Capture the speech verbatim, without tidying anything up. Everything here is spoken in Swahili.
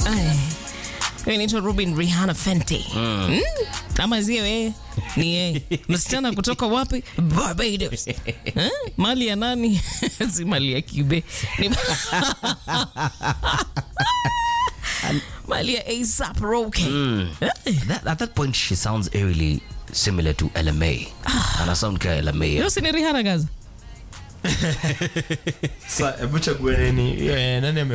Ay. Wewe ni Robin Rihanna Fenty. Mm. Mm? Ama zio eh ni eh msichana kutoka wapi? Barbados. Eh? Mali ya nani? Si mali ya Cube. Ni mali ya A$AP Rocky. Mm. That, at that point she sounds eerily similar to L M A. Ana sound ka L M A. Yo si ni Rihanna gaza. Sa ebucha gweneni nani